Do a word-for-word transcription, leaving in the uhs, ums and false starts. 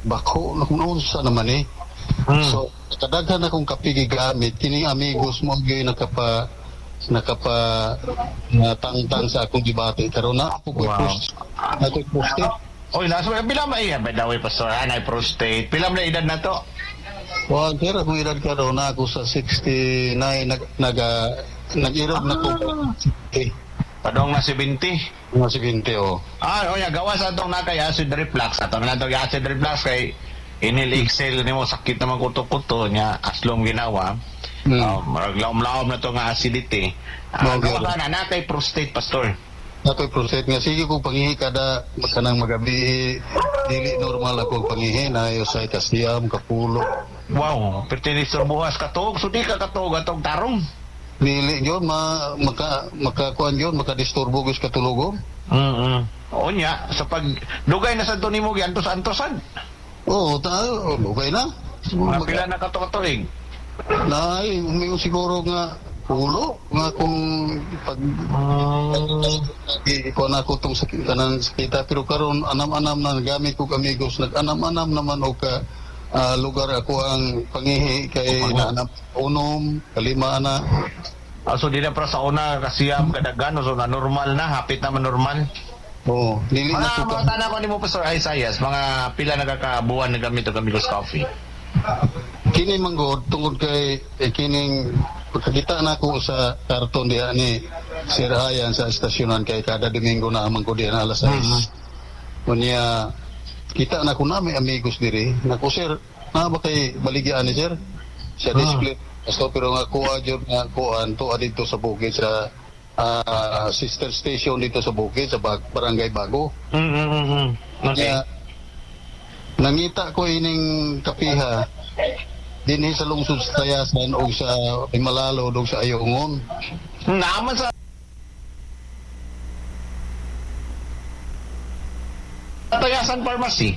bako na kung unsa naman eh. Hmm. So kadaghan akong kapigi gamit kini amigos mo gyud nakapa nakapa natangtang sa akong debate karon na ako ko Wow. post ako post it. Oy, nasa pila ba iya? By the way, Pastor, anay prostate. Pila na edad na to? Wa kira kung edad karon na ako sa sixty-nine nag naga nag-irog na ko. Eh, Padong na seventy. mga seventy oh. Ah, o ya, gawa sa itong nakay acid reflux. Atong na itong acid reflux kay inil-excel ni mo, sakit naman kuto-kuto niya, aslong ginawa. Hmm. Um, laom-laom na itong acidity. Uh, Okay. gawa ka na, nakay prostate, Pastor. Ako'y proset nga sige kung pangihi kada kanang magabi dili normal ako pangihi na ayo sa kasiyam kapulo Wow, pertinisor buwas katog, sudi ka katog atong tarong. dili yon ma maka makakuan yon makadisturbo gis katulogom. Mm-mm. O niya, sa pag dugay na sa ito ni mo, antos-antosan. Oo, tayo okay na. Mga pila na kato-katuig. Na ay umiyo siguro nga pulo nga kung pag iko na ko tong sakit kanang sakita pero karon anam-anam na gamit ko amigos nag-anam-anam naman o ka ah, lugar ako ang pangihi kay naanap unom kalima na. Ah, so di na para sa una kasiyam kadagano, so na normal na, hapit naman normal. Oo, dili na ko Mga mga ka. tanah ko ni mo, Pastor Isaias, mga pila na kakabuan na gamit o Amigos Coffee. Kini manggod tungod kay eh, kining pagkakita na ko sa karton diha ni Sir Hayan sa estasyonan kay kada Domingo na amang ko diha na alas sais. Kunya kita na ko na may amigos diri. Nako sir, na ba kay baligyan ni sir? Sa display. So pero nga kuha jud nga kuan to dito sa bukid sa ah, sister station dito sa bukid sa Bag- Barangay Bago. Mm-hmm. Okay. Kaya, nangita ko ining kapiha dinhi sa lungsod sa Tayasan o sa Himalalo o sa Ayungon. Naman sa Tayasan Pharmacy.